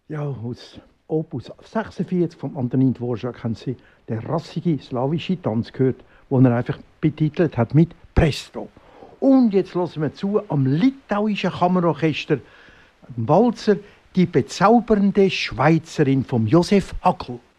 Ja, aus Opus 46 von Antonin Dvorak haben Sie den rassige slawische Tanz gehört, den er einfach betitelt hat mit Presto. Und jetzt hören wir zu am litauischen Kammerorchester, dem Walzer, die bezaubernde Schweizerin von Josef Hackl.